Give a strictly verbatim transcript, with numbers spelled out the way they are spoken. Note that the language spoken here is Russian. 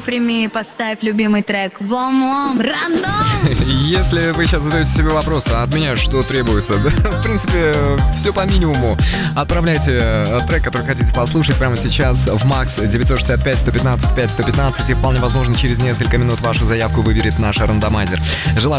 прими, поставь любимый трек. Влом-влом, рандом! Если вы сейчас задаете себе вопрос, а от меня что требуется? Да, в принципе, все по минимуму. Отправляйте трек, который хотите послушать прямо сейчас в Макс девять шесть пять сто пятнадцать пять сто пятнадцать, и вполне возможно через несколько минут вашу заявку выберет наш рандомайзер. Желаю